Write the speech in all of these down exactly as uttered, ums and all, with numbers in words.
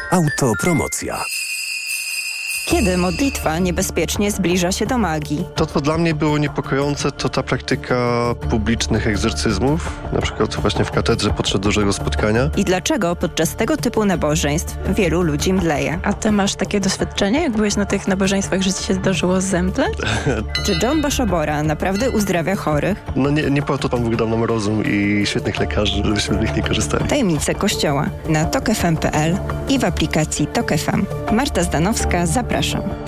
Autopromocja. Kiedy modlitwa niebezpiecznie zbliża się do magii? To, co dla mnie było niepokojące, to ta praktyka publicznych egzorcyzmów, na przykład właśnie w katedrze podczas dużego spotkania. I dlaczego podczas tego typu nabożeństw wielu ludzi mdleje? A ty masz takie doświadczenie, jak byłeś na tych nabożeństwach, że ci się zdarzyło zemdleć? Czy John Bashobora naprawdę uzdrawia chorych? No nie, nie po to Pan Bóg dał nam rozum i świetnych lekarzy, żebyśmy z nich nie korzystali. Tajemnice Kościoła na tok f m kropka p l i w aplikacji Tok F M. Marta Zdanowska, zapraszam.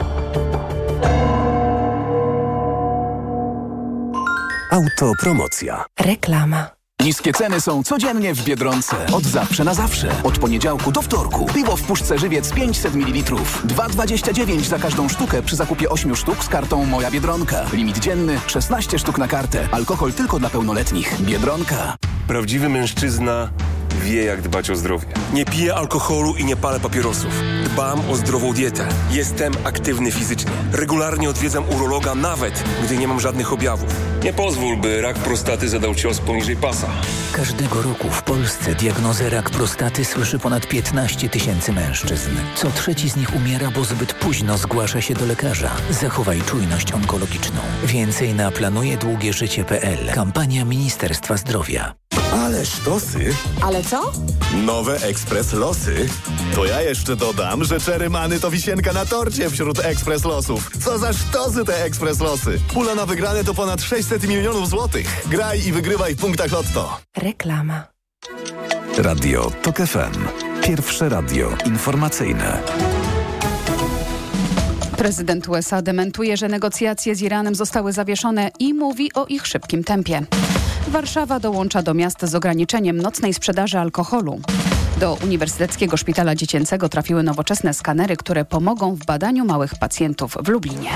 Autopromocja. Reklama. Niskie ceny są codziennie w Biedronce. Od zawsze na zawsze. Od poniedziałku do wtorku. Piwo w puszce Żywiec pięćset mililitrów. dwa dwadzieścia dziewięć za każdą sztukę przy zakupie ośmiu sztuk z kartą Moja Biedronka. Limit dzienny szesnaście sztuk na kartę. Alkohol tylko dla pełnoletnich. Biedronka. Prawdziwy mężczyzna wie, jak dbać o zdrowie. Nie piję alkoholu i nie palę papierosów. Dbam o zdrową dietę. Jestem aktywny fizycznie. Regularnie odwiedzam urologa, nawet gdy nie mam żadnych objawów. Nie pozwól, by rak prostaty zadał cios poniżej pasa. Każdego roku w Polsce diagnozę rak prostaty słyszy ponad piętnaście tysięcy mężczyzn. Co trzeci z nich umiera, bo zbyt późno zgłasza się do lekarza. Zachowaj czujność onkologiczną. Więcej na planuje długie życie kropka p l. Kampania Ministerstwa Zdrowia. Ale sztosy. Ale co? Nowe Ekspres Losy. To ja jeszcze dodam, że Cherry Many to wisienka na torcie wśród Ekspres Losów. Co za sztosy te Ekspres Losy. Pula na wygrane to ponad sześćset milionów złotych. Graj i wygrywaj w punktach Lotto. Reklama. Radio Tok F M. Pierwsze radio informacyjne. Prezydent U S A dementuje, że negocjacje z Iranem zostały zawieszone i mówi o ich szybkim tempie. Warszawa dołącza do miast z ograniczeniem nocnej sprzedaży alkoholu. Do Uniwersyteckiego Szpitala Dziecięcego trafiły nowoczesne skanery, które pomogą w badaniu małych pacjentów w Lublinie.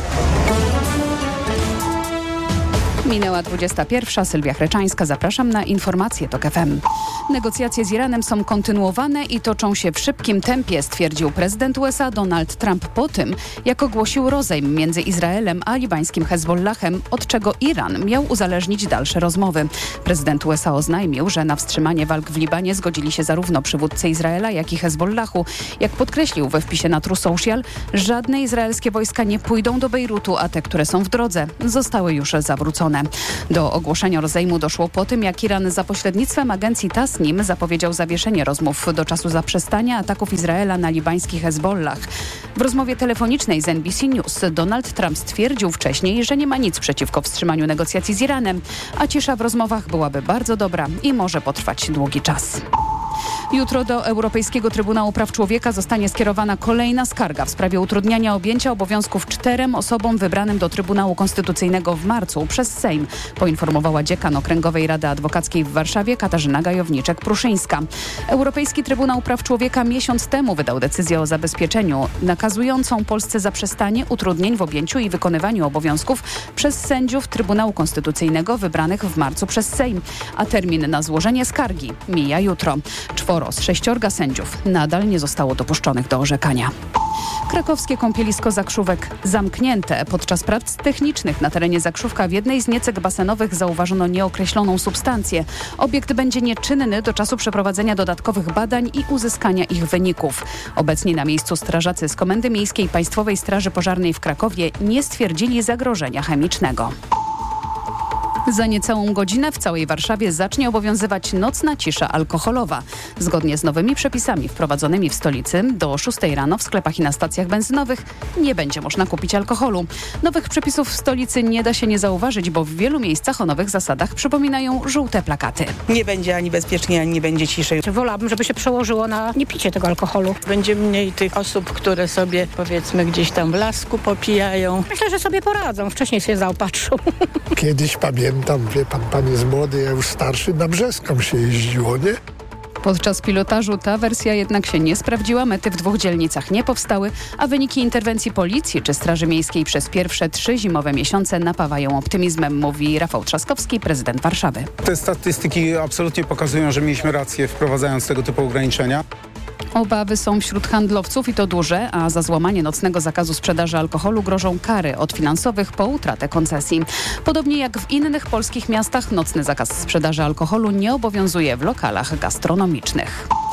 Minęła dwudziesta pierwsza. Sylwia Chreczańska. Zapraszam na informacje Tok F M. Negocjacje z Iranem są kontynuowane i toczą się w szybkim tempie, stwierdził prezydent U S A Donald Trump po tym, jak ogłosił rozejm między Izraelem a libańskim Hezbollahem, od czego Iran miał uzależnić dalsze rozmowy. Prezydent U S A oznajmił, że na wstrzymanie walk w Libanie zgodzili się zarówno przywódcy Izraela, jak i Hezbollahu. Jak podkreślił we wpisie na True Social, żadne izraelskie wojska nie pójdą do Bejrutu, a te, które są w drodze, zostały już zawrócone. Do ogłoszenia rozejmu doszło po tym, jak Iran za pośrednictwem agencji Tasnim zapowiedział zawieszenie rozmów do czasu zaprzestania ataków Izraela na libański Hezbollah. W rozmowie telefonicznej z N B C News Donald Trump stwierdził wcześniej, że nie ma nic przeciwko wstrzymaniu negocjacji z Iranem, a cisza w rozmowach byłaby bardzo dobra i może potrwać długi czas. Jutro do Europejskiego Trybunału Praw Człowieka zostanie skierowana kolejna skarga w sprawie utrudniania objęcia obowiązków czterem osobom wybranym do Trybunału Konstytucyjnego w marcu przez Sejm, poinformowała dziekan Okręgowej Rady Adwokackiej w Warszawie Katarzyna Gajowniczek-Pruszyńska. Europejski Trybunał Praw Człowieka miesiąc temu wydał decyzję o zabezpieczeniu nakazującą Polsce zaprzestanie utrudnień w objęciu i wykonywaniu obowiązków przez sędziów Trybunału Konstytucyjnego wybranych w marcu przez Sejm, a termin na złożenie skargi mija jutro. Czworo z sześciorga sędziów nadal nie zostało dopuszczonych do orzekania. Krakowskie kąpielisko Zakrzówek zamknięte. Podczas prac technicznych na terenie Zakrzówka w jednej z niecek basenowych zauważono nieokreśloną substancję. Obiekt będzie nieczynny do czasu przeprowadzenia dodatkowych badań i uzyskania ich wyników. Obecnie na miejscu strażacy z Komendy Miejskiej Państwowej Straży Pożarnej w Krakowie nie stwierdzili zagrożenia chemicznego. Za niecałą godzinę w całej Warszawie zacznie obowiązywać nocna cisza alkoholowa. Zgodnie z nowymi przepisami wprowadzonymi w stolicy do szóstej rano w sklepach i na stacjach benzynowych nie będzie można kupić alkoholu. Nowych przepisów w stolicy nie da się nie zauważyć, bo w wielu miejscach o nowych zasadach przypominają żółte plakaty. Nie będzie ani bezpiecznie, ani nie będzie ciszej. Wolałabym, żeby się przełożyło na niepicie tego alkoholu. Będzie mniej tych osób, które sobie powiedzmy gdzieś tam w lasku popijają. Myślę, że sobie poradzą. Wcześniej się zaopatrzą. Kiedyś pamiętam. Tam, wie pan, pan jest młody, ja już starszy, na Brzeską się jeździło, nie? Podczas pilotażu ta wersja jednak się nie sprawdziła, mety w dwóch dzielnicach nie powstały, a wyniki interwencji policji czy Straży Miejskiej przez pierwsze trzy zimowe miesiące napawają optymizmem, mówi Rafał Trzaskowski, prezydent Warszawy. Te statystyki absolutnie pokazują, że mieliśmy rację wprowadzając tego typu ograniczenia. Obawy są wśród handlowców i to duże, a za złamanie nocnego zakazu sprzedaży alkoholu grożą kary od finansowych po utratę koncesji. Podobnie jak w innych polskich miastach nocny zakaz sprzedaży alkoholu nie obowiązuje w lokalach gastronomicznych.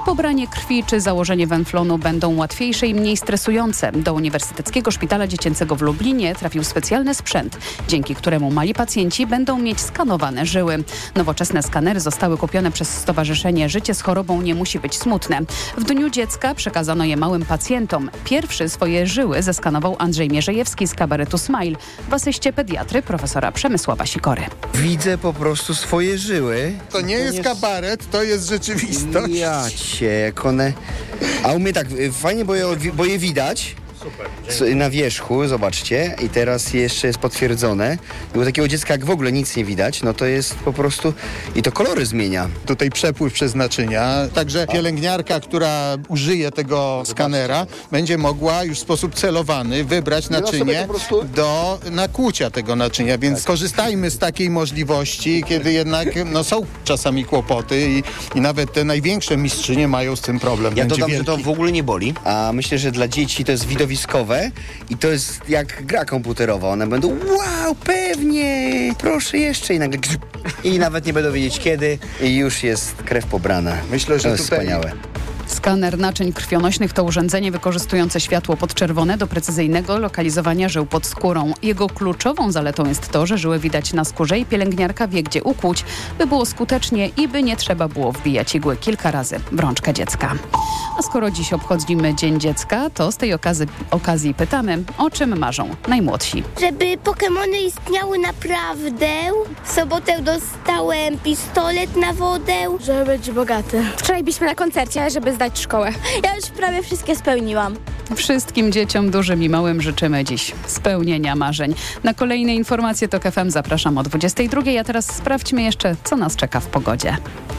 Pobranie krwi czy założenie węflonu będą łatwiejsze i mniej stresujące. Do Uniwersyteckiego Szpitala Dziecięcego w Lublinie trafił specjalny sprzęt, dzięki któremu mali pacjenci będą mieć skanowane żyły. Nowoczesne skanery zostały kupione przez Stowarzyszenie Życie z chorobą nie musi być smutne. W Dniu Dziecka przekazano je małym pacjentom. Pierwszy swoje żyły zeskanował Andrzej Mierzejewski z kabaretu Smile w asyście pediatry profesora Przemysława Sikory. Widzę po prostu swoje żyły. To nie to jest nie... kabaret, to jest rzeczywistość. Ja cię, jak one... A u mnie tak, fajnie, bo je, bo je widać. Super, na wierzchu, zobaczcie, i teraz jeszcze jest potwierdzone. I u takiego dziecka, jak w ogóle nic nie widać, no to jest po prostu... I to kolory zmienia. Tutaj przepływ przez naczynia, także pielęgniarka, która użyje tego skanera, będzie mogła już w sposób celowany wybrać naczynie prostu... do nakłucia tego naczynia, więc tak. Korzystajmy z takiej możliwości, kiedy jednak no, są czasami kłopoty i, i nawet te największe mistrzynie mają z tym problem. Ja będzie dodam, wielki. że to w ogóle nie boli, a myślę, że dla dzieci to jest widowiskowe i to jest jak gra komputerowa. One będą wow, pewnie, proszę jeszcze i nagle i nawet nie będą wiedzieć kiedy i już jest krew pobrana. Myślę, że to jest tutaj... wspaniałe. Skaner naczyń krwionośnych to urządzenie wykorzystujące światło podczerwone do precyzyjnego lokalizowania żył pod skórą. Jego kluczową zaletą jest to, że żyły widać na skórze i pielęgniarka wie, gdzie ukłuć, by było skutecznie i by nie trzeba było wbijać igły kilka razy w rączkę dziecka. A skoro dziś obchodzimy Dzień Dziecka, to z tej okazji, okazji pytamy, o czym marzą najmłodsi. Żeby Pokemony istniały naprawdę. W sobotę dostałem pistolet na wodę. Żeby być bogaty. Wczoraj byliśmy na koncercie, żeby zdać szkołę. Ja już prawie wszystkie spełniłam. Wszystkim dzieciom, dużym i małym, życzymy dziś spełnienia marzeń. Na kolejne informacje TOK F M zapraszam o dwudziestej drugiej, a teraz sprawdźmy jeszcze, co nas czeka w pogodzie.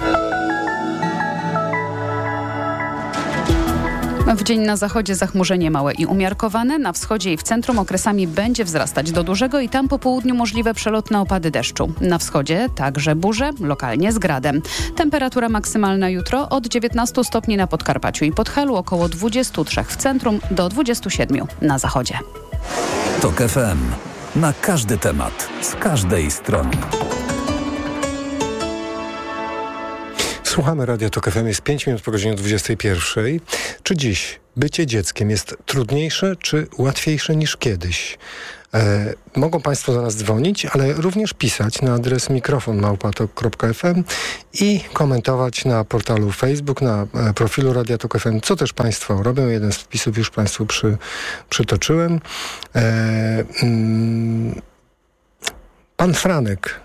W dzień na zachodzie zachmurzenie małe i umiarkowane, na wschodzie i w centrum okresami będzie wzrastać do dużego i tam po południu możliwe przelotne opady deszczu. Na wschodzie także burze, lokalnie z gradem. Temperatura maksymalna jutro od dziewiętnastu stopni na Podkarpaciu i Podhalu, około dwudziestu trzech w centrum do dwudziestu siedmiu na zachodzie. TOK F M. Na każdy temat, z każdej strony. Słuchamy Radia TOK F M, jest pięć minut po godzinie dwudziestej pierwszej. Czy dziś bycie dzieckiem jest trudniejsze czy łatwiejsze niż kiedyś? E, mogą Państwo do nas dzwonić, ale również pisać na adres mikrofon małpa tok kropka f m i komentować na portalu Facebook, na e, profilu Radia TOK F M, co też Państwo robią. Jeden z wpisów już Państwu przy, przytoczyłem. E, mm, pan Franek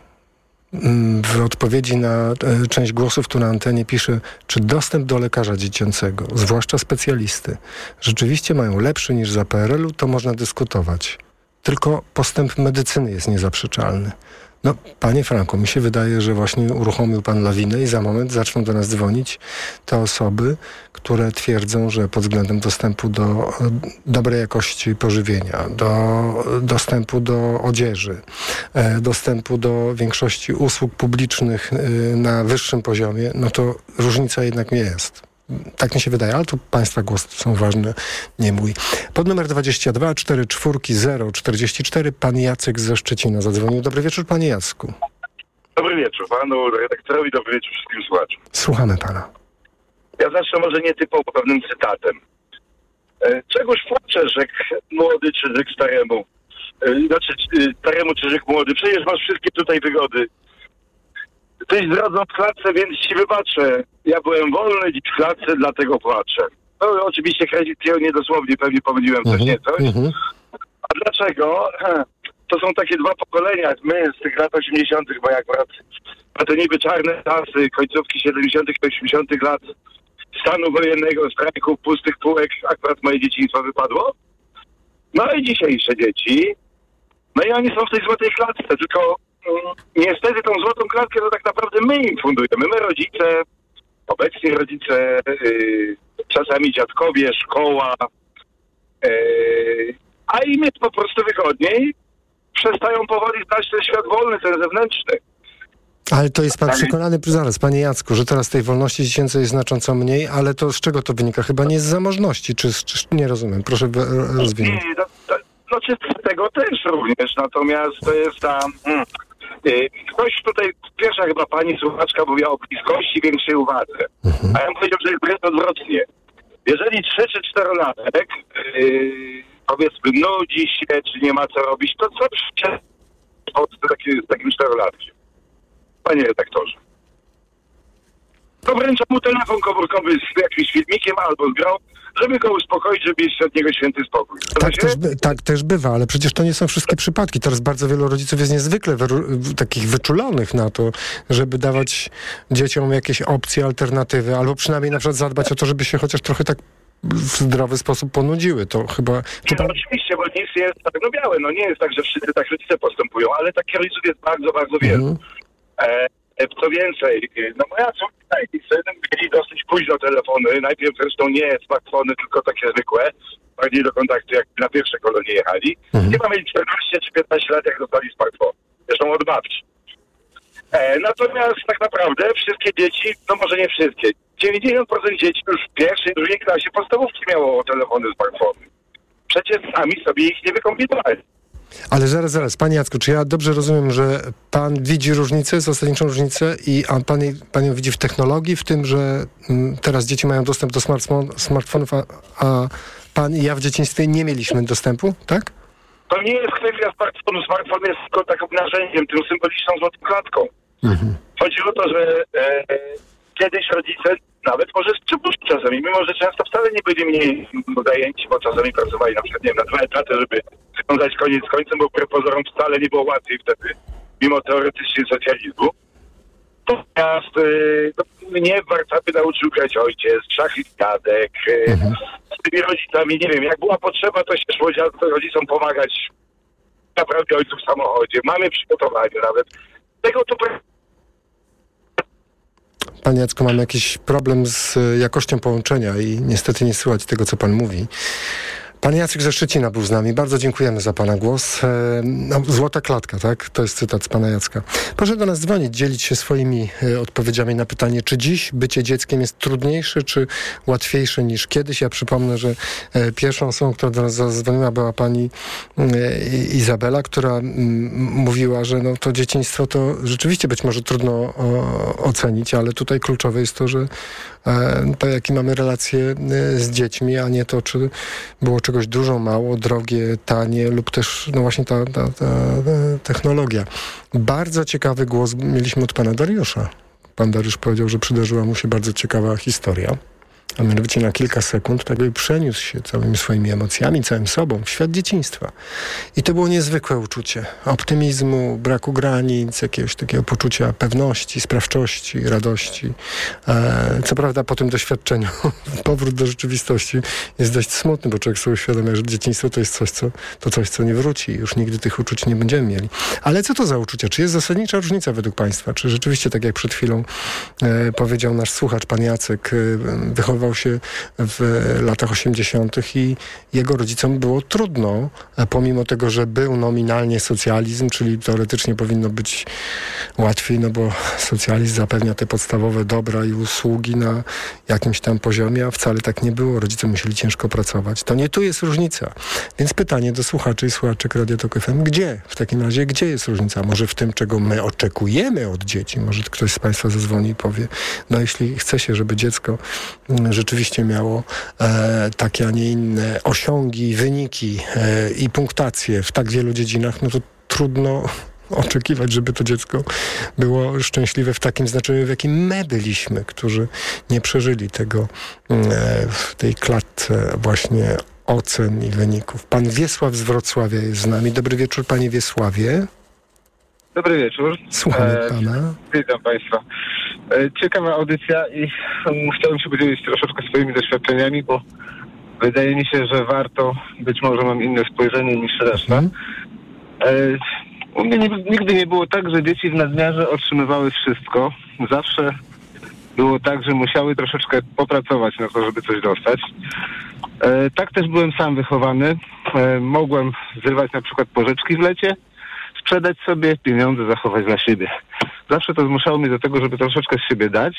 w odpowiedzi na e, część głosów tu na antenie pisze, czy dostęp do lekarza dziecięcego, zwłaszcza specjalisty, rzeczywiście mają lepszy niż za P R L u, to można dyskutować. Tylko postęp medycyny jest niezaprzeczalny. No, panie Franku, mi się wydaje, że właśnie uruchomił pan lawinę i za moment zaczną do nas dzwonić te osoby, które twierdzą, że pod względem dostępu do e, dobrej jakości pożywienia, do dostępu do odzieży, e, dostępu do większości usług publicznych e, na wyższym poziomie, no to różnica jednak nie jest. Tak mi się wydaje, ale tu Państwa głosy są ważne, nie mój. Pod numer dwadzieścia dwa czterdzieści cztery zero czterdzieści cztery pan Jacek ze Szczecina zadzwonił. Dobry wieczór, panie Jacku. Dobry wieczór panu redaktorowi, dobry wieczór wszystkim słuchaczom. Słuchamy pana. Ja zacznę może nietypowo pewnym cytatem. E, czegoś płaczesz, rzekł młody czy rzekł staremu. E, znaczy staremu czy rzekł młody. Przecież masz wszystkie tutaj wygody. Tyś zdradzą w klatce, więc ci wybaczę. Ja byłem wolny, dziś w klatce, dlatego płaczę. No oczywiście niedosłownie, pewnie pomyliłem coś, nie coś. Uh-huh. A dlaczego? To są takie dwa pokolenia. My z tych lat osiemdziesiątych, bo jak brat, a to niby czarne czasy, końcówki siedemdziesiątych i osiemdziesiątych lat stanu wojennego, strajków, pustych półek, akurat moje dzieciństwo wypadło. No i dzisiejsze dzieci, no i oni są w tej złotej klatce, tylko niestety tą złotą klatkę to tak naprawdę my im fundujemy. My rodzice, obecni rodzice, yy, czasami dziadkowie, szkoła, yy, a im jest po prostu wygodniej. Przestają powoli znać ten świat wolny, ten zewnętrzny. Ale to jest pan przekonany, zaraz, panie Jacku, że teraz tej wolności dziecięcej jest znacząco mniej, ale to z czego to wynika? Chyba nie z zamożności, czy, czy nie rozumiem, proszę rozwinąć. Nie, to, to, no czy z tego też również, natomiast to jest ta... Hmm, Ktoś tutaj, pierwsza chyba pani słuchaczka mówiła o bliskości, większej uwadze. A ja bym powiedział, że jest odwrotnie. Jeżeli trzy czy czterolatek yy, powiedzmy nudzi się, czy nie ma co robić, to co się z takim czterolatkiem? Panie redaktorze. To wręcza mu telefon komórkowy z jakimś filmikiem albo z grą, żeby go uspokoić, żeby jeszcze od niego święty spokój. Tak też, by, tak też bywa, ale przecież to nie są wszystkie przypadki. Teraz bardzo wielu rodziców jest niezwykle wyru- takich wyczulonych na to, żeby dawać dzieciom jakieś opcje, alternatywy, albo przynajmniej na przykład zadbać o to, żeby się chociaż trochę tak w zdrowy sposób ponudziły. To chyba... Nie, no, oczywiście, bo nic jest tak no białe. No nie jest tak, że wszyscy tak rodzice postępują, ale takich rodziców jest bardzo, bardzo wielu. Mhm. E- Co więcej, no moja córka i syn mieli dosyć późno telefony, najpierw zresztą nie smartfony, tylko takie zwykłe, bardziej do kontaktu, jak na pierwsze kolonie jechali. Mhm. Chyba mieli czternaście czy piętnaście lat, jak dostali smartfon. Zresztą od babci. E, natomiast tak naprawdę wszystkie dzieci, no może nie wszystkie, dziewięćdziesiąt procent dzieci już w pierwszej, drugiej klasie podstawówki miało telefony, smartfony. Przecież sami sobie ich nie wykombinowali. Ale zaraz, zaraz, panie Jacku, czy ja dobrze rozumiem, że pan widzi różnicę, zasadniczą różnicę i a pan, pan ją widzi w technologii, w tym, że m, teraz dzieci mają dostęp do smartfon, smartfonów, a, a pan i ja w dzieciństwie nie mieliśmy dostępu, tak? To nie jest kwestia smartfonu. Smartfon jest tylko takim narzędziem, tym symboliczną złotą klatką. Mhm. Chodzi o to, że e, kiedyś rodzice nawet może z przypuszczą czasami, mimo że często wcale nie byli mniej zajęci, bo czasami pracowali na przykład nie wiem, na dwa etaty, żeby związać koniec z końcem, bo wbrew pozorom wcale nie było łatwiej wtedy, mimo teoretycznie socjalizmu. Natomiast y, no, mnie w Warszawie nauczył grać ojciec, szachy i dziadek. Y, mhm. Z tymi rodzicami, nie wiem, jak była potrzeba, to się szło rodzicom pomagać naprawdę ojcu w samochodzie. Mamy przygotowanie nawet. Tego tu... Panie Jacku, mamy jakiś problem z jakością połączenia i niestety nie słychać tego, co pan mówi. Pan Jacek ze Szczecina był z nami. Bardzo dziękujemy za pana głos. No, złota klatka, tak? To jest cytat z pana Jacka. Proszę do nas dzwonić, dzielić się swoimi e, odpowiedziami na pytanie, czy dziś bycie dzieckiem jest trudniejsze, czy łatwiejsze niż kiedyś. Ja przypomnę, że e, pierwszą osobą, która do nas zadzwoniła, była pani e, Izabela, która m, mówiła, że no, to dzieciństwo to rzeczywiście być może trudno o, ocenić, ale tutaj kluczowe jest to, że e, to, jakie mamy relacje e, z dziećmi, a nie to, czy było czegoś dużo, mało, drogie, tanie lub też no właśnie ta, ta, ta, ta technologia. Bardzo ciekawy głos mieliśmy od pana Dariusza. Pan Dariusz powiedział, że przydarzyła mu się bardzo ciekawa historia. A mianowicie na kilka sekund tak by przeniósł się całymi swoimi emocjami, całym sobą w świat dzieciństwa. I to było niezwykłe uczucie optymizmu, braku granic, jakiegoś takiego poczucia pewności, sprawczości, radości. E, co prawda po tym doświadczeniu powrót do rzeczywistości jest dość smutny, bo człowiek sobie uświadamia, że dzieciństwo to jest coś, co, to coś, co nie wróci. Już nigdy tych uczuć nie będziemy mieli. Ale co to za uczucia? Czy jest zasadnicza różnica według państwa? Czy rzeczywiście, tak jak przed chwilą e, powiedział nasz słuchacz, pan Jacek, e, wychowywał się w latach osiemdziesiątych i jego rodzicom było trudno, pomimo tego, że był nominalnie socjalizm, czyli teoretycznie powinno być łatwiej, no bo socjalizm zapewnia te podstawowe dobra i usługi na jakimś tam poziomie, a wcale tak nie było. Rodzice musieli ciężko pracować. To nie tu jest różnica. Więc pytanie do słuchaczy i słuchaczek Radia Tok F M, gdzie? W takim razie, gdzie jest różnica? Może w tym, czego my oczekujemy od dzieci? Może ktoś z państwa zadzwoni i powie, no jeśli chce się, żeby dziecko rzeczywiście miało e, takie, a nie inne osiągi, wyniki e, i punktacje w tak wielu dziedzinach, no to trudno oczekiwać, żeby to dziecko było szczęśliwe w takim znaczeniu, w jakim my byliśmy, którzy nie przeżyli tego e, w tej klatce właśnie ocen i wyników. Pan Wiesław z Wrocławia jest z nami. Dobry wieczór, panie Wiesławie. Dobry wieczór. Słuchamy e, pana. Witam państwa. E, ciekawa audycja i um, chciałbym się podzielić troszeczkę swoimi doświadczeniami, bo wydaje mi się, że warto, być może mam inne spojrzenie niż reszta. Hmm. E, u mnie nie, nigdy nie było tak, że dzieci w nadmiarze otrzymywały wszystko. Zawsze było tak, że musiały troszeczkę popracować na to, żeby coś dostać. E, tak też byłem sam wychowany. E, mogłem zrywać na przykład pożyczki w lecie, sprzedać sobie, pieniądze zachować dla siebie. Zawsze to zmuszało mnie do tego, żeby troszeczkę z siebie dać.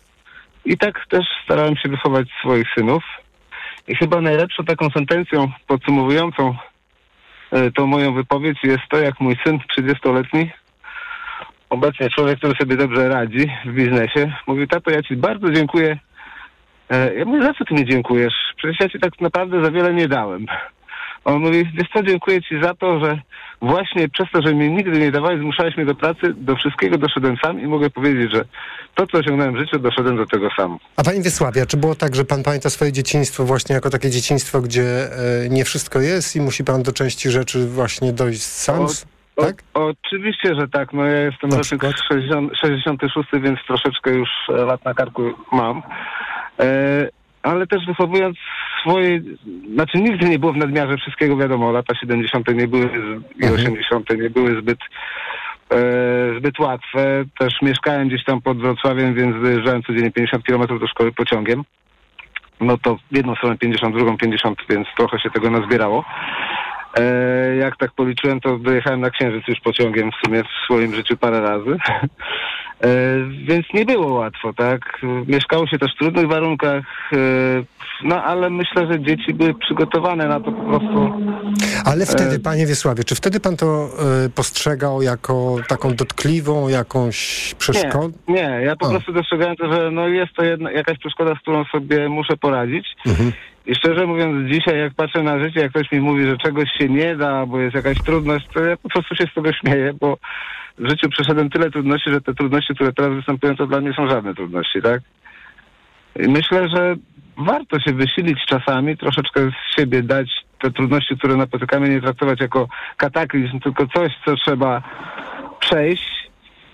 I tak też starałem się wychować swoich synów. I chyba najlepszą taką sentencją podsumowującą e, tą moją wypowiedź jest to, jak mój syn trzydziestoletni obecnie człowiek, który sobie dobrze radzi w biznesie, mówi: tato, ja ci bardzo dziękuję. E, ja mówię: za co ty mi dziękujesz? Przecież ja ci tak naprawdę za wiele nie dałem. On mówi: wiesz co, dziękuję ci za to, że właśnie przez to, że mi nigdy nie dawałeś, zmuszałeś mnie do pracy, do wszystkiego doszedłem sam i mogę powiedzieć, że to, co osiągnąłem w życiu, doszedłem do tego sam. A panie Wiesławie, czy było tak, że pan pamięta swoje dzieciństwo właśnie jako takie dzieciństwo, gdzie e, nie wszystko jest i musi pan do części rzeczy właśnie dojść sam? O, tak? O, oczywiście, że tak. No ja jestem rocznik sześćdziesiąty szósty, więc troszeczkę już lat na karku mam. E, ale też wychowując swoje, znaczy nigdy nie było w nadmiarze wszystkiego, wiadomo, lata siedemdziesiąte nie były i osiemdziesiąte nie były zbyt e, zbyt łatwe. Też mieszkałem gdzieś tam pod Wrocławiem, więc dojeżdżałem codziennie pięćdziesiąt kilometrów do szkoły pociągiem. No to w jedną stronę pięćdziesiąt, drugą pięćdziesiąt, więc trochę się tego nazbierało. E, jak tak policzyłem, to dojechałem na Księżyc już pociągiem w sumie w swoim życiu parę razy. E, więc nie było łatwo, tak? Mieszkało się też w trudnych warunkach, e, no ale myślę, że dzieci były przygotowane na to po prostu. Ale wtedy, panie Wiesławie, czy wtedy pan to e, postrzegał jako taką dotkliwą, jakąś przeszkodę? Nie, nie, ja po o. prostu dostrzegałem to, że no jest to jedna, jakaś przeszkoda, z którą sobie muszę poradzić. Mhm. I szczerze mówiąc, dzisiaj jak patrzę na życie, jak ktoś mi mówi, że czegoś się nie da, bo jest jakaś trudność, to ja po prostu się z tego śmieję, bo w życiu przeszedłem tyle trudności, że te trudności, które teraz występują, to dla mnie są żadne trudności, tak? I myślę, że warto się wysilić czasami, troszeczkę z siebie dać te trudności, które napotykamy, nie traktować jako kataklizm, tylko coś, co trzeba przejść.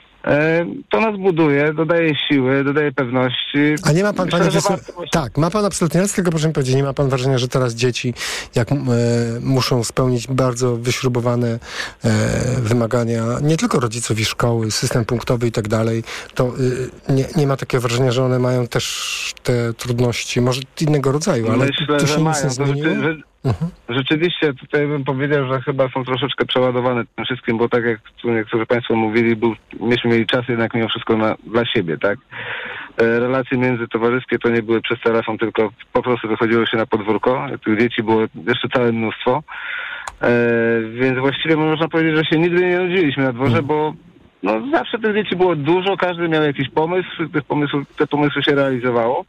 To nas buduje, dodaje siły, dodaje pewności. A nie ma pan, Myślę, panie że Wiesławie... warto... Tak, ma pan absolutnie rację, tylko proszę mi powiedzieć, nie ma pan wrażenia, że teraz dzieci, jak e, muszą spełnić bardzo wyśrubowane e, wymagania, nie tylko rodziców i szkoły, system punktowy i tak dalej, to e, nie, nie ma takiego wrażenia, że one mają też te trudności, może innego rodzaju, ale Myślę, tu się że nic mają. nie zmieniło? To, że, mhm. Rzeczywiście tutaj bym powiedział, że chyba są troszeczkę przeładowane tym wszystkim, bo tak jak tu niektórzy państwo mówili, był, myśmy mieli czas jednak mimo wszystko na, dla siebie, tak? E, relacje międzytowarzyskie to nie były przez telefon, tylko po prostu wychodziło się na podwórko. Tych dzieci było jeszcze całe mnóstwo. E, więc właściwie można powiedzieć, że się nigdy nie nudziliśmy na dworze, bo no, zawsze tych dzieci było dużo, każdy miał jakiś pomysł, tych pomysłów, te pomysły się realizowało.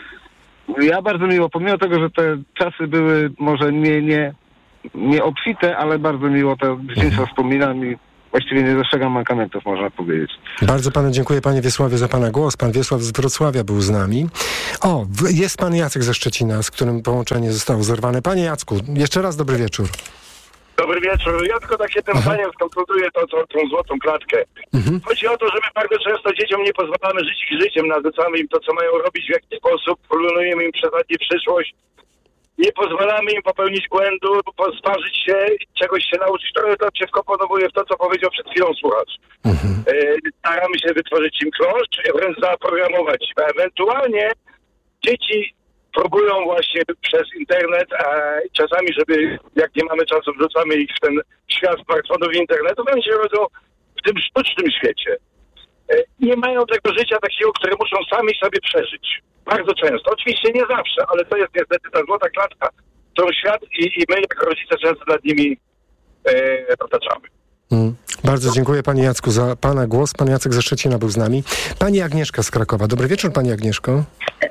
Ja bardzo miło, pomimo tego, że te czasy były może nie, nie, nie obfite, ale bardzo miło to dzieciństwo wspominam i właściwie nie dostrzegam mankamentów, można powiedzieć. Bardzo panu dziękuję, panie Wiesławie, za pana głos. Pan Wiesław z Wrocławia był z nami. O, jest pan Jacek ze Szczecina, z którym połączenie zostało zerwane. Panie Jacku, jeszcze raz dobry wieczór. Dobry wieczór. Ja tylko tak się tym zdaniem skonkluduję to, to, tą złotą klatkę. Mhm. Chodzi o to, że my bardzo często dzieciom nie pozwalamy żyć ich życiem, narzucamy im to, co mają robić, w jaki sposób, planujemy im przesadnie przyszłość. Nie pozwalamy im popełnić błędu, posparzyć się, czegoś się nauczyć. To, to się wkomponowuje w to, co powiedział przed chwilą słuchacz. Mhm. E, staramy się wytworzyć im kląszcz, wręcz zaprogramować. A ewentualnie dzieci próbują właśnie przez internet, a czasami, żeby jak nie mamy czasu, wrzucamy ich w ten świat smartfonów i internetu, oni się rodzą w tym sztucznym świecie. Nie mają tego życia takiego, które muszą sami sobie przeżyć. Bardzo często. Oczywiście nie zawsze, ale to jest niestety ta złota klatka, którą świat i, i my jako rodzice często nad nimi e, otaczamy. Mm. Bardzo dziękuję panie Jacku za pana głos. Pan Jacek ze Szczecina był z nami. Pani Agnieszka z Krakowa. Dobry wieczór, pani Agnieszko.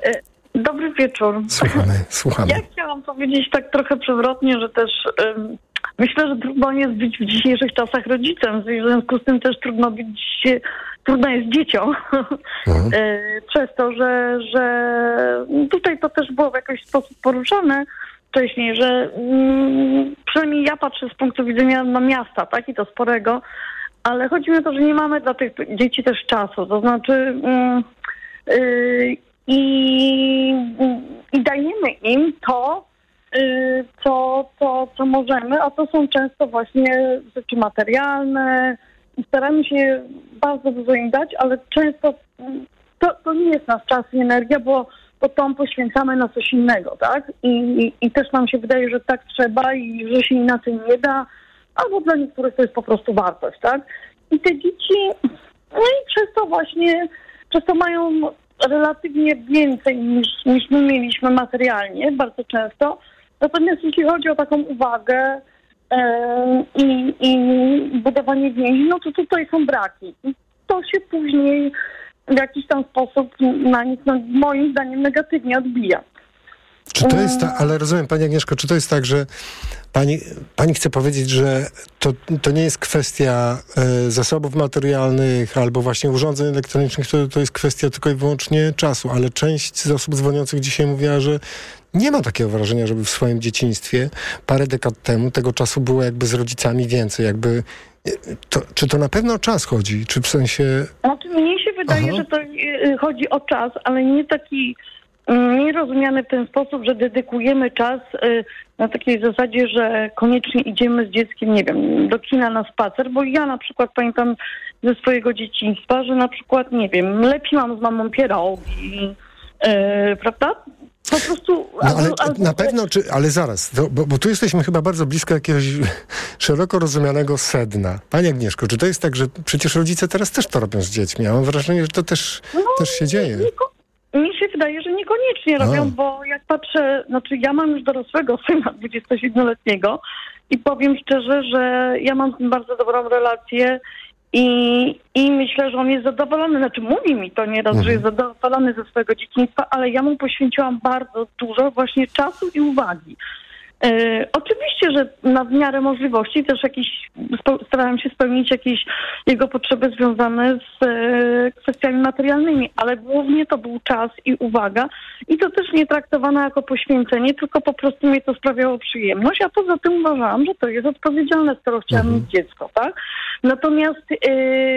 Dobry wieczór. Słuchamy, słuchamy. Ja chciałam powiedzieć tak trochę przewrotnie, że też um, myślę, że trudno jest być w dzisiejszych czasach rodzicem. W związku z tym też trudno być, trudno jest dzieciom. Mhm. Przez to, że, że tutaj to też było w jakiś sposób poruszane wcześniej, że um, przynajmniej ja patrzę z punktu widzenia na miasta, tak, i to sporego, ale chodzi mi o to, że nie mamy dla tych dzieci też czasu. To znaczy um, yy, I, i dajemy im to, y, co, co, co możemy, a to są często właśnie rzeczy materialne i staramy się bardzo dużo im dać, ale często to, to nie jest nasz czas i energia, bo, bo to poświęcamy na coś innego, tak? I, i, I też nam się wydaje, że tak trzeba i że się inaczej nie da, albo dla niektórych to jest po prostu wartość, tak? I te dzieci, no i przez to właśnie, przez to mają relatywnie więcej niż, niż my mieliśmy materialnie, bardzo często. Natomiast jeśli chodzi o taką uwagę e, i, i budowanie więzi, no to tutaj są braki. to się później w jakiś tam sposób na nich, no, moim zdaniem, negatywnie odbija. Czy to jest tak, ale rozumiem, pani Agnieszko, czy to jest tak, że pani, pani chce powiedzieć, że to, to nie jest kwestia e, zasobów materialnych albo właśnie urządzeń elektronicznych, to, to jest kwestia tylko i wyłącznie czasu, ale część z osób dzwoniących dzisiaj mówiła, że nie ma takiego wrażenia, żeby w swoim dzieciństwie parę dekad temu tego czasu było jakby z rodzicami więcej, jakby to, czy to na pewno o czas chodzi, czy w sensie... Znaczy, mnie się wydaje, Aha. że to y, chodzi o czas, ale nie taki nie rozumiany w ten sposób, że dedykujemy czas y, na takiej zasadzie, że koniecznie idziemy z dzieckiem, nie wiem, do kina na spacer, bo ja na przykład pamiętam ze swojego dzieciństwa, że na przykład, nie wiem, lepiłam z mamą pierogi, y, prawda? Po prostu... No, ale albo, na pewno, czy, ale zaraz, to, bo, bo tu jesteśmy chyba bardzo blisko jakiegoś szeroko rozumianego sedna. Pani Agnieszko, czy to jest tak, że przecież rodzice teraz też to robią z dziećmi? Ja mam wrażenie, że to też, no, też się dzieje. Nie, mi się wydaje, że niekoniecznie robią, A. bo jak patrzę, znaczy ja mam już dorosłego syna dwudziestosiedmioletniego i powiem szczerze, że ja mam z nim bardzo dobrą relację i, i myślę, że on jest zadowolony, znaczy mówi mi to nieraz, mhm. że jest zadowolony ze swojego dzieciństwa, ale ja mu poświęciłam bardzo dużo właśnie czasu i uwagi. E, oczywiście, że na w miarę możliwości też jakieś, spo, starałam się spełnić jakieś jego potrzeby związane z e, kwestiami materialnymi, ale głównie to był czas i uwaga i to też nie traktowane jako poświęcenie, tylko po prostu mnie to sprawiało przyjemność, a poza tym uważałam, że to jest odpowiedzialne, skoro chciałam mhm. mieć dziecko, tak? Natomiast e,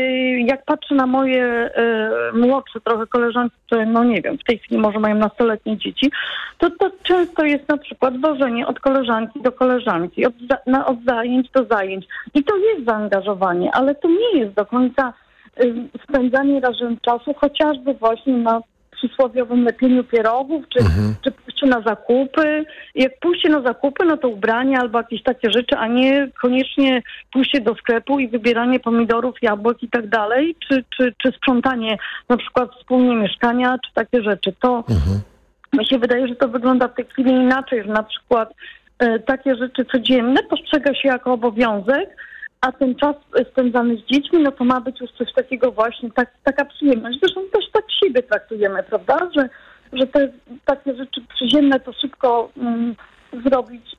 jak patrzę na moje e, młodsze trochę koleżanki, które no nie wiem, w tej chwili może mają nastoletnie dzieci, to to często jest na przykład wożenie od koleżanki do koleżanki, od, za, na, od zajęć do zajęć. I to jest zaangażowanie, ale to nie jest do końca y, spędzanie razem czasu, chociażby właśnie na przysłowiowym lepieniu pierogów, czy, mhm. czy pójście na zakupy. Jak pójście na zakupy, no to ubrania albo jakieś takie rzeczy, a nie koniecznie pójście do sklepu i wybieranie pomidorów, jabłek i tak dalej, czy, czy, czy sprzątanie na przykład wspólnie mieszkania, czy takie rzeczy. To mhm. mi się wydaje, że to wygląda w tej chwili inaczej, że na przykład e, takie rzeczy codzienne postrzega się jako obowiązek, a ten czas spędzany z dziećmi, no to ma być już coś takiego właśnie, tak, taka przyjemność. Zresztą też tak siebie traktujemy, prawda? Że, że te takie rzeczy przyziemne to szybko mm, zrobić,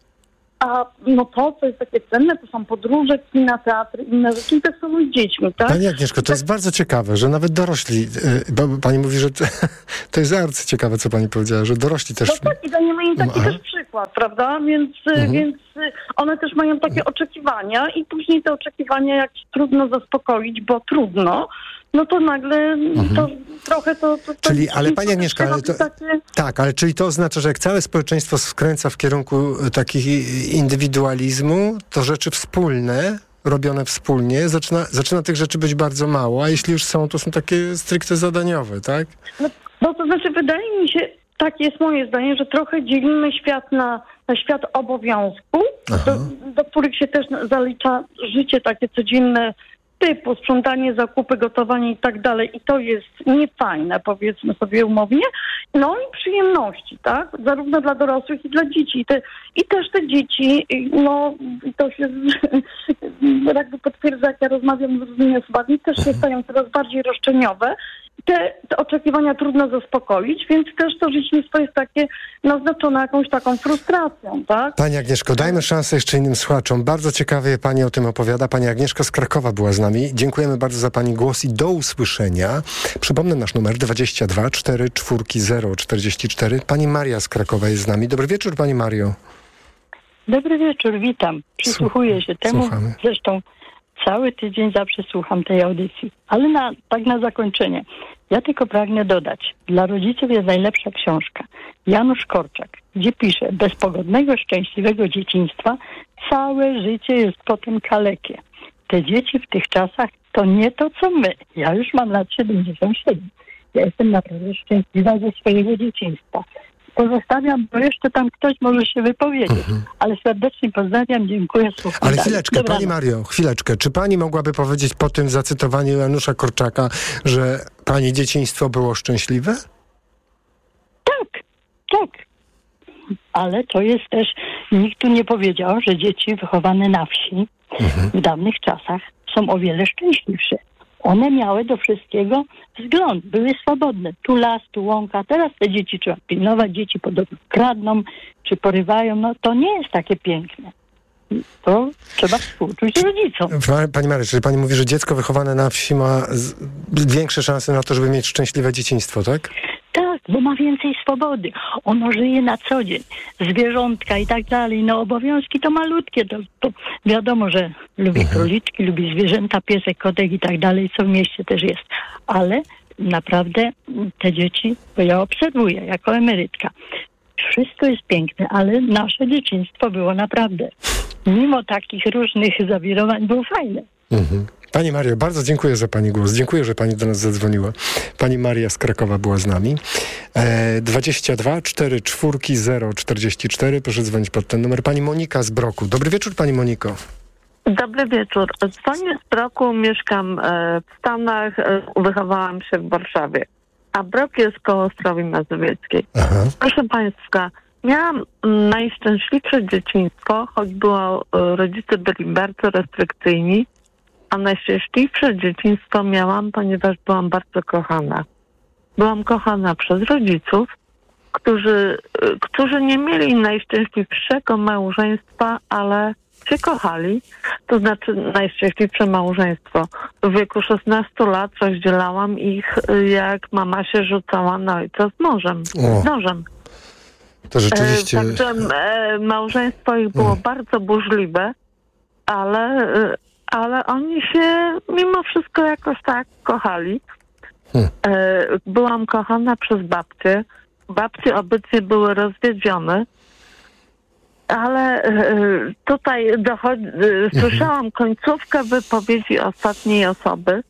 a no to, co jest takie cenne, to są podróże, kina, teatry, inne rzeczy i tak samo z dziećmi, tak? Pani Agnieszko, to tak... jest bardzo ciekawe, że nawet dorośli, bo pani mówi, że to, to jest arcyciekawe, co pani powiedziała, że dorośli też... No tak, i dajemy im taki Aha. też przykład, prawda? Więc, mhm. więc one też mają takie oczekiwania i później te oczekiwania, jak trudno zaspokoić, bo trudno, no to nagle mhm. to trochę to... to, to czyli, ale pani Agnieszka, ale to, takie... tak, ale czyli to oznacza, że jak całe społeczeństwo skręca w kierunku takich indywidualizmu, to rzeczy wspólne, robione wspólnie, zaczyna, zaczyna tych rzeczy być bardzo mało, a jeśli już są, to są takie stricte zadaniowe, tak? No, no to znaczy, wydaje mi się, tak jest moje zdanie, że trochę dzielimy świat na, na świat obowiązku, do, do których się też zalicza życie takie codzienne, typu sprzątanie, zakupy, gotowanie i tak dalej. I to jest niefajne, powiedzmy sobie umownie. No i przyjemności, tak? Zarówno dla dorosłych i dla dzieci. I, te, i też te dzieci, no to się jakby potwierdza, jak ja rozmawiam z różnymi osobami, też się stają coraz bardziej roszczeniowe. Te, te oczekiwania trudno zaspokoić, więc też to życiństwo jest takie naznaczone jakąś taką frustracją, tak? Pani Agnieszko, dajmy szansę jeszcze innym słuchaczom. Bardzo ciekawie pani o tym opowiada. Pani Agnieszka z Krakowa była z nami. Dziękujemy bardzo za pani głos i do usłyszenia. Przypomnę nasz numer dwadzieścia dwa cztery cztery zero cztery cztery. Pani Maria z Krakowa jest z nami. Dobry wieczór, pani Mario. Dobry wieczór, witam. Przysłuchuję się temu. Słuchamy. Zresztą cały tydzień zawsze słucham tej audycji. Ale na, tak na zakończenie. Ja tylko pragnę dodać. Dla rodziców jest najlepsza książka. Janusz Korczak, gdzie pisze: bez pogodnego, szczęśliwego dzieciństwa całe życie jest potem kalekie. Te dzieci w tych czasach to nie to, co my. Ja już mam lat siedemdziesiąt siedem. Ja jestem naprawdę szczęśliwa ze swojego dzieciństwa. Pozostawiam, bo jeszcze tam ktoś może się wypowiedzieć. Mhm. Ale serdecznie pozdrawiam, dziękuję. Słucham Ale dalej. chwileczkę, Dobranoc. pani Mario, chwileczkę. Czy pani mogłaby powiedzieć po tym zacytowaniu Janusza Korczaka, że pani dzieciństwo było szczęśliwe? Tak, tak. Ale to jest też, nikt tu nie powiedział, że dzieci wychowane na wsi mhm. w dawnych czasach są o wiele szczęśliwsze. One miały do wszystkiego wzgląd, były swobodne. Tu las, tu łąka. Teraz te dzieci trzeba pilnować, dzieci podobno kradną, czy porywają. No to nie jest takie piękne. To trzeba współczuć rodzicom. Pani Maria, czyli pani mówi, że dziecko wychowane na wsi ma z... większe szanse na to, żeby mieć szczęśliwe dzieciństwo, tak? Tak, bo ma więcej swobody. Ono żyje na co dzień. Zwierzątka i tak dalej. No obowiązki to malutkie. To, to wiadomo, że lubi mhm. króliczki, lubi zwierzęta, piesek, kotek i tak dalej, co w mieście też jest. Ale naprawdę te dzieci, bo ja obserwuję jako emerytka, wszystko jest piękne, ale nasze dzieciństwo było naprawdę, mimo takich różnych zawirowań, było fajne. Mhm. Pani Mario, bardzo dziękuję za pani głos. Dziękuję, że pani do nas zadzwoniła. Pani Maria z Krakowa była z nami. E, dwadzieścia dwa cztery cztery zero czterdzieści cztery. Proszę dzwonić pod ten numer. Pani Monika z Broku. Dobry wieczór, pani Moniko. Dobry wieczór. Dzwonię z Broku, mieszkam e, w Stanach, e, wychowałam się w Warszawie. A Brok jest koło Ostrowi Mazowieckiej. Aha. Proszę państwa, miałam najszczęśliwsze dzieciństwo, choć było, e, rodzice byli bardzo restrykcyjni, a najszczęśliwsze dzieciństwo miałam, ponieważ byłam bardzo kochana. Byłam kochana przez rodziców, którzy, którzy nie mieli najszczęśliwszego małżeństwa, ale się kochali. To znaczy najszczęśliwsze małżeństwo. W wieku szesnastu lat rozdzielałam ich, jak mama się rzucała na ojca z nożem. Z nożem. To rzeczywiście... E, także e, małżeństwo ich było mm. bardzo burzliwe, ale... E, ale oni się mimo wszystko jakoś tak kochali. Hmm. E, byłam kochana przez babcię. Babcie obydwie były rozwiedzione, ale e, tutaj dochodzi, e, słyszałam końcówkę wypowiedzi ostatniej osoby.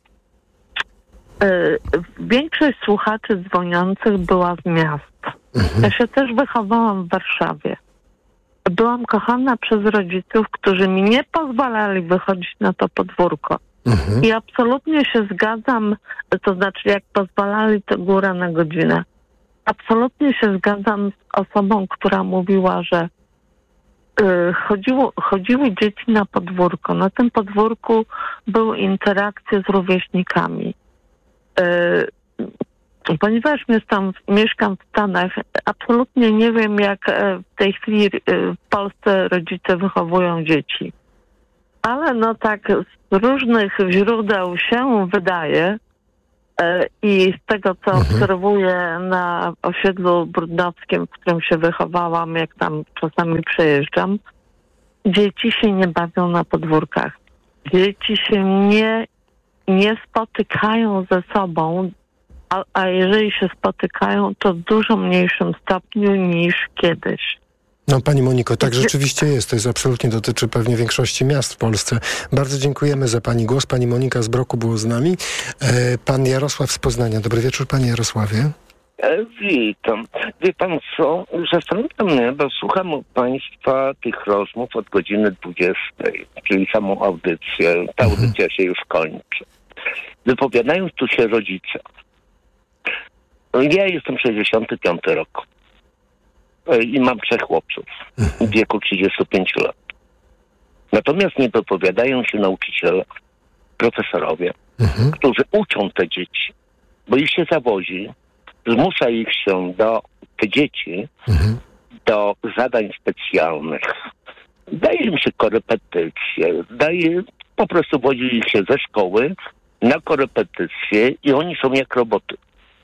E, większość słuchaczy dzwoniących była z miast. Hmm. Ja się też wychowałam w Warszawie. Byłam kochana przez rodziców, którzy mi nie pozwalali wychodzić na to podwórko. Mhm. I absolutnie się zgadzam, to znaczy jak pozwalali, to góra na godzinę. Absolutnie się zgadzam z osobą, która mówiła, że y, chodziło, chodziły dzieci na podwórko. Na tym podwórku były interakcje z rówieśnikami. Y, Ponieważ mieszkam, mieszkam w Stanach, absolutnie nie wiem, jak w tej chwili w Polsce rodzice wychowują dzieci. Ale no tak z różnych źródeł się wydaje i z tego, co mhm. obserwuję na osiedlu brudnowskim, w którym się wychowałam, jak tam czasami przejeżdżam, dzieci się nie bawią na podwórkach. Dzieci się nie, nie spotykają ze sobą, A, a jeżeli się spotykają, to w dużo mniejszym stopniu niż kiedyś. No pani Moniko, tak rzeczywiście jest. To jest absolutnie dotyczy pewnie większości miast w Polsce. Bardzo dziękujemy za pani głos. Pani Monika z Broku było z nami. E, pan Jarosław z Poznania. Dobry wieczór, panie Jarosławie. E, witam. Wie pan co? Zastanawia mnie, bo słucham u państwa tych rozmów od godziny dwudziestej, czyli samą audycję. Ta mhm. audycja się już kończy. Wypowiadają tu się rodzice. Ja jestem sześćdziesiąty piąty rok i mam trzech chłopców w wieku trzydziestu pięciu lat. Natomiast nie wypowiadają się nauczyciele, profesorowie, mhm. którzy uczą te dzieci, bo ich się zawozi, zmusza ich się do, te dzieci, mhm. do zadań specjalnych. Daje im się korepetycje, daje, po prostu wozi ich się ze szkoły na korepetycje i oni są jak roboty.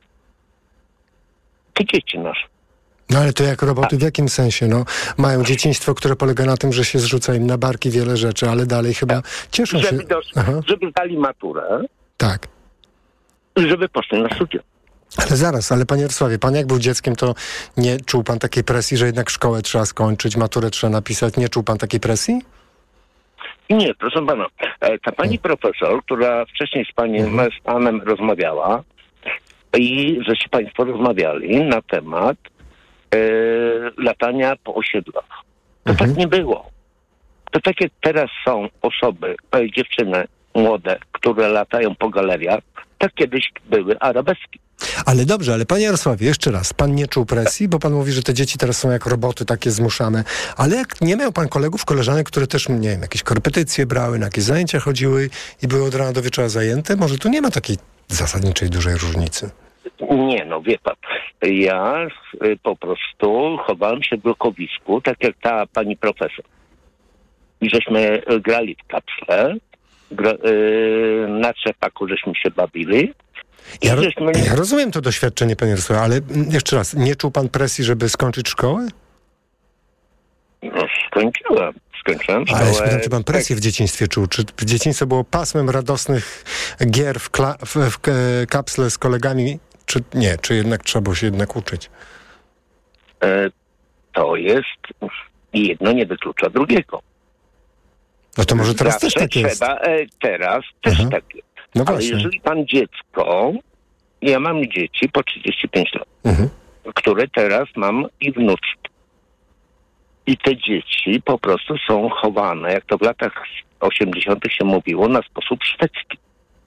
Te dzieci nasze. No ale to jak roboty w jakim sensie? No, mają dzieciństwo, które polega na tym, że się zrzuca im na barki wiele rzeczy, ale dalej chyba cieszą żeby się... Dos, żeby dali maturę. Tak. Żeby poszli na studia. Ale zaraz, ale panie Jarosławie, pan jak był dzieckiem, to nie czuł pan takiej presji, że jednak szkołę trzeba skończyć, maturę trzeba napisać? Nie czuł pan takiej presji? Nie, proszę pana. Ta pani hmm. profesor, która wcześniej z panem, hmm. z panem rozmawiała i żeście państwo rozmawiali na temat e, latania po osiedlach. To mhm. tak nie było. To tak jak teraz są osoby, e, dziewczyny młode, które latają po galeriach, tak kiedyś były arabeski. Ale dobrze, ale panie Jarosławie, jeszcze raz, pan nie czuł presji, bo pan mówi, że te dzieci teraz są jak roboty takie zmuszane, ale jak nie miał pan kolegów, koleżanek, które też, nie wiem, jakieś korepetycje brały, na jakieś zajęcia chodziły i były od rana do wieczora zajęte? Może tu nie ma takiej zasadniczej dużej różnicy? Nie, no wie pan, ja y, po prostu chowałem się w blokowisku, tak jak ta pani profesor. I żeśmy y, grali w kapsle, gra, y, na trzepaku żeśmy się bawili. Ja, ro- ja rozumiem to doświadczenie, panie Jarosławie, ale mm, jeszcze raz, nie czuł pan presji, żeby skończyć szkołę? No, skończyłem. Skończyłem szkołę. Ale ja pytam, czy pan presję w dzieciństwie czuł? Czy dzieciństwo było pasmem radosnych gier w, kla- w, w, w kapsle z kolegami? Czy nie? Czy jednak trzeba było się jednak uczyć? E, to jest... Jedno nie wyklucza drugiego. No to może teraz Zawsze też tak jest. trzeba, e, teraz też Aha. tak jest. No Ale właśnie. jeżeli pan dziecko... Ja mam dzieci po trzydzieści pięć lat, Mhm. które teraz mam i wnuczki. I te dzieci po prostu są chowane, jak to w latach osiemdziesiątych się mówiło, na sposób szwedzki.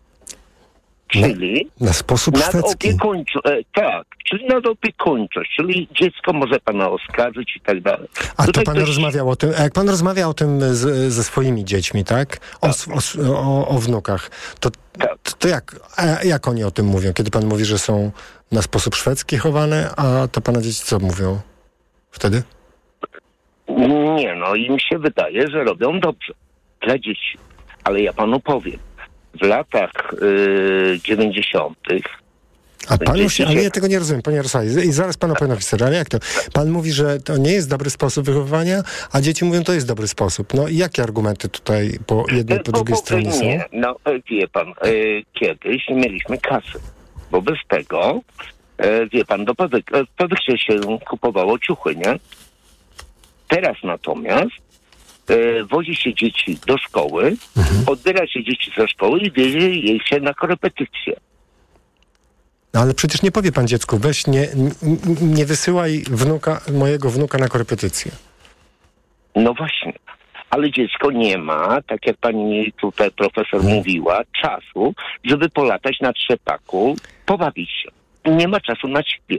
Czyli Na sposób szwedzki. nadopiekuńczo, e, tak, czyli nadopiekuńczość, czyli dziecko może pana oskarżyć i tak dalej. A to Tutaj pan ktoś- rozmawiał o tym, a jak pan rozmawiał o tym z, ze swoimi dziećmi, tak? O, s- o, s- o, o wnukach, to, to, to jak, a jak oni o tym mówią? Kiedy pan mówi, że są na sposób szwedzki chowane, a to pana dzieci co mówią wtedy? Nie, no im się wydaje, że robią dobrze dla dzieci. Ale ja panu powiem, w latach y, dziewięćdziesiątych A pan już, ale ja tego nie rozumiem, panie Jarosławie. I zaraz panu powiem historię, ale jak to? Pan mówi, że to nie jest dobry sposób wychowywania, a dzieci mówią, to jest dobry sposób. No i jakie argumenty tutaj po jednej, po drugiej stronie są? Nie, no wie pan, y, kiedyś nie mieliśmy kasy. Wobec tego, y, wie pan, do Padek- w Padeksie się kupowało ciuchy, nie? Teraz natomiast y, wozi się dzieci do szkoły, Mhm. odbiera się dzieci ze szkoły i wiezie je się na korepetycje. No ale przecież nie powie pan dziecku, weź nie, n- n- nie wysyłaj wnuka, mojego wnuka na korepetycję. No właśnie. Ale dziecko nie ma, tak jak pani tutaj profesor mówiła, czasu, żeby polatać na trzepaku, pobawić się. Nie ma czasu na ciebie.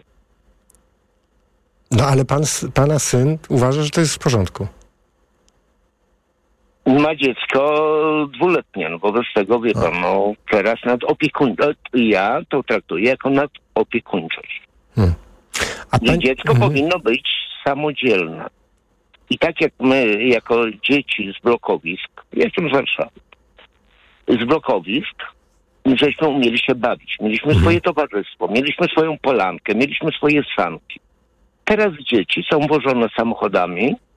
No ale pan, s- pana syn uważa, że to jest w porządku. Ma dziecko dwuletnie, no wobec tego, wie pan, no teraz nadopiekuńczość, ja to traktuję jako nadopiekuńczość. A I dziecko powinno być samodzielne. I tak jak my, jako dzieci z blokowisk, ja jestem z Warszawy, z blokowisk, żeśmy umieli się bawić. Mieliśmy swoje towarzystwo, mieliśmy swoją polankę, mieliśmy swoje sanki. Teraz dzieci są wożone samochodami